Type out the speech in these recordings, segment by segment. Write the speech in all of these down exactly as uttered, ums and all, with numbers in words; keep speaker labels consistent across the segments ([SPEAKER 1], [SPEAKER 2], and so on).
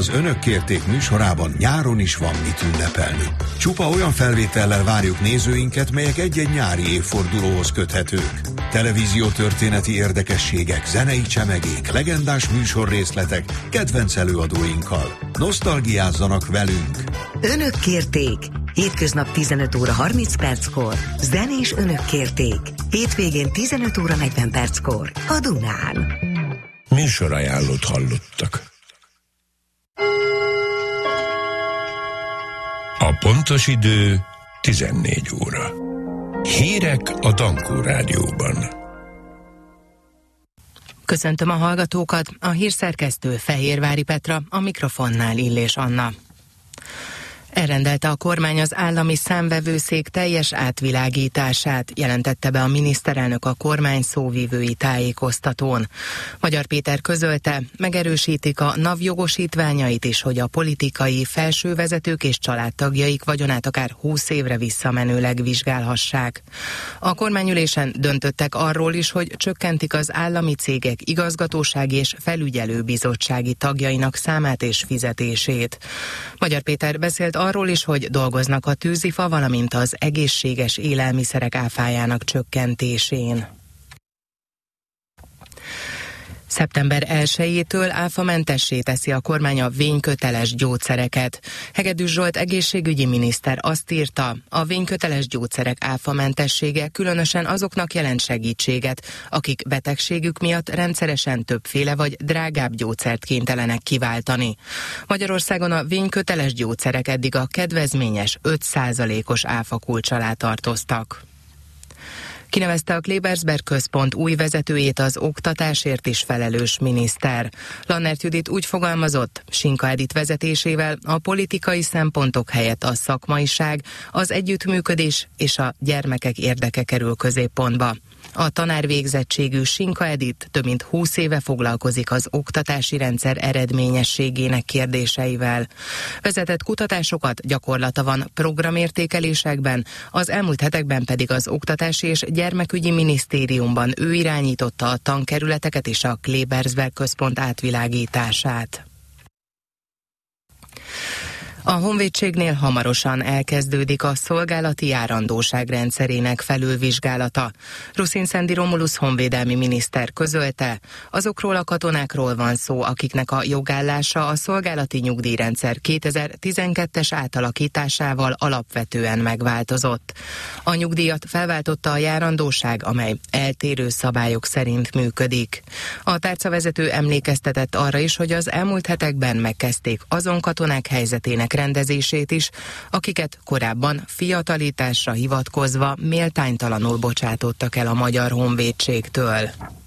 [SPEAKER 1] Az Önök kérték műsorában nyáron is van mit ünnepelni. Csupa olyan felvétellel várjuk nézőinket, melyek egy-egy nyári évfordulóhoz köthetők. Televíziótörténeti érdekességek, zenei csemegék, legendás műsorrészletek, kedvenc előadóinkkal. Nosztalgiázzanak velünk!
[SPEAKER 2] Önök kérték! Hétköznap tizenöt óra harminc perckor. Zenés Önök kérték. Hétvégén tizenöt óra negyven perckor. A Dunán.
[SPEAKER 3] Műsorajánlót hallottak. A pontos idő tizennégy óra. Hírek a Dankó Rádióban.
[SPEAKER 4] Köszöntöm a hallgatókat, a hírszerkesztő Fehérvári Petra, a mikrofonnál Illés Anna. Elrendelte a kormány az állami számvevőszék teljes átvilágítását, jelentette be a miniszterelnök a kormány szóvivői tájékoztatón. Magyar Péter közölte, megerősítik a NAV jogosítványait is, hogy a politikai felsővezetők és családtagjaik vagyonát akár húsz évre visszamenőleg vizsgálhassák. A kormányülésen döntöttek arról is, hogy csökkentik az állami cégek igazgatósági és felügyelőbizottsági tagjainak számát és fizetését. Magyar Péter beszélt arról is, hogy dolgoznak a tűzifa, valamint az egészséges élelmiszerek áfájának csökkentésén. szeptember elsejétől áfamentessé teszi a kormány a vényköteles gyógyszereket. Hegedűs Zsolt egészségügyi miniszter azt írta, a vényköteles gyógyszerek áfamentessége különösen azoknak jelent segítséget, akik betegségük miatt rendszeresen többféle vagy drágább gyógyszert kénytelenek kiváltani. Magyarországon a vényköteles gyógyszerek eddig a kedvezményes öt százalékos áfakulcs alá tartoztak. Kinevezte a Klebersberg Központ új vezetőjét az oktatásért is felelős miniszter. Lannert Judit úgy fogalmazott, Sinka Edit vezetésével a politikai szempontok helyett a szakmaiság, az együttműködés és a gyermekek érdeke kerül középpontba. A tanárvégzettségű Sinka Edit több mint húsz éve foglalkozik az oktatási rendszer eredményességének kérdéseivel. Vezetett kutatásokat, gyakorlata van programértékelésekben, az elmúlt hetekben pedig az Oktatási és Gyermekügyi Minisztériumban ő irányította a tankerületeket és a Klebersberg Központ átvilágítását. A honvédségnél hamarosan elkezdődik a szolgálati járandóság rendszerének felülvizsgálata. Ruszin Szendi Romulusz honvédelmi miniszter közölte, azokról a katonákról van szó, akiknek a jogállása a szolgálati nyugdíjrendszer kétezer-tizenkettes átalakításával alapvetően megváltozott. A nyugdíjat felváltotta a járandóság, amely eltérő szabályok szerint működik. A tárcavezető emlékeztetett arra is, hogy az elmúlt hetekben megkezdték azon katonák helyzetének rendezését is, akiket korábban fiatalításra hivatkozva méltánytalanul bocsátottak el a Magyar Honvédségtől.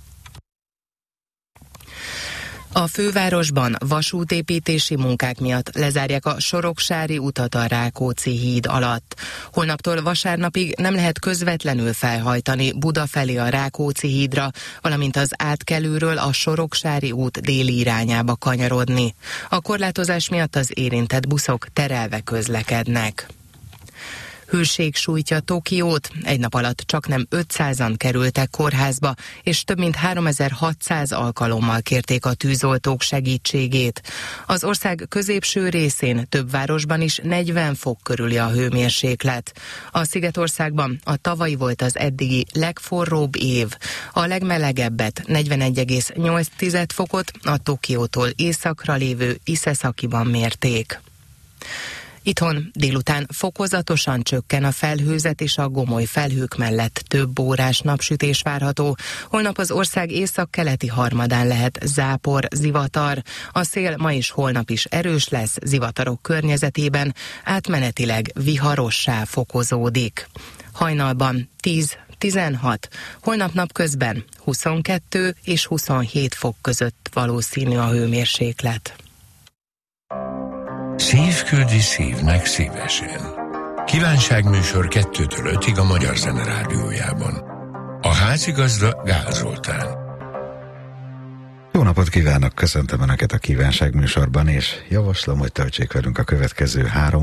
[SPEAKER 4] A fővárosban vasútépítési munkák miatt lezárják a Soroksári utat a Rákóczi híd alatt. Holnaptól vasárnapig nem lehet közvetlenül felhajtani Buda felé a Rákóczi hídra, valamint az átkelőről a Soroksári út déli irányába kanyarodni. A korlátozás miatt az érintett buszok terelve közlekednek. Hőség sújtja Tokiót, egy nap alatt csaknem ötszázan kerültek kórházba, és több mint háromezer-hatszáz alkalommal kérték a tűzoltók segítségét. Az ország középső részén több városban is negyven fok körüli a hőmérséklet. A Szigetországban a tavalyi volt az eddigi legforróbb év. A legmelegebbet negyvenegy egész nyolc fokot a Tokiótól északra lévő Iseszakiban mérték. Itthon délután fokozatosan csökken a felhőzet, és a gomoly felhők mellett több órás napsütés várható. Holnap az ország északkeleti harmadán lehet zápor, zivatar. A szél ma és holnap is erős lesz, zivatarok környezetében, átmenetileg viharossá fokozódik. Hajnalban tíz-tizenhat, holnap napközben huszonkettő és huszonhét fok között valószínű a hőmérséklet.
[SPEAKER 3] Szív küldi szívnek szívesen. Kívánságműsor kettőtől ötig a Magyar Zene Rádiójában. A házigazda Gál Zoltán.
[SPEAKER 5] Jó napot kívánok, köszöntöm Önöket a kívánságműsorban, és javaslom, hogy töltsék velünk a következő három